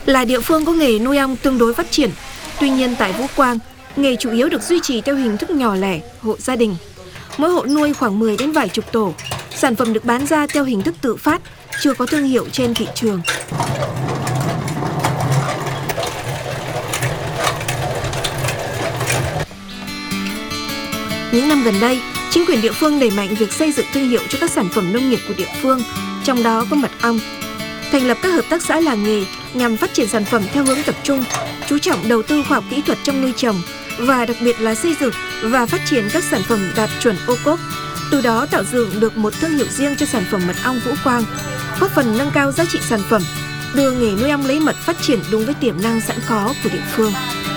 Là địa phương có nghề nuôi ong tương đối phát triển, tuy nhiên tại Vũ Quang, nghề chủ yếu được duy trì theo hình thức nhỏ lẻ, hộ gia đình. Mỗi hộ nuôi khoảng 10 đến vài chục tổ. Sản phẩm được bán ra theo hình thức tự phát, chưa có thương hiệu trên thị trường. Những năm gần đây, chính quyền địa phương đẩy mạnh việc xây dựng thương hiệu cho các sản phẩm nông nghiệp của địa phương, trong đó có mật ong. Thành lập các hợp tác xã làng nghề nhằm phát triển sản phẩm theo hướng tập trung, chú trọng đầu tư khoa học kỹ thuật trong nuôi trồng và đặc biệt là xây dựng và phát triển các sản phẩm đạt chuẩn ô cốp. Từ đó tạo dựng được một thương hiệu riêng cho sản phẩm mật ong Vũ Quang, góp phần nâng cao giá trị sản phẩm, đưa nghề nuôi ong lấy mật phát triển đúng với tiềm năng sẵn có của địa phương.